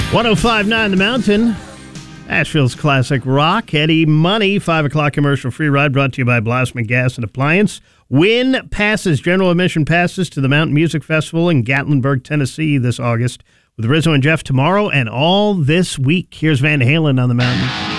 105.9 The Mountain, Asheville's classic rock. Eddie Money, 5 o'clock commercial free ride brought to you by Blasman Gas and Appliance. Win passes, general admission passes to the Mountain Music Festival in Gatlinburg, Tennessee this August with Rizzo and Jeff tomorrow and all this week. Here's Van Halen on the Mountain.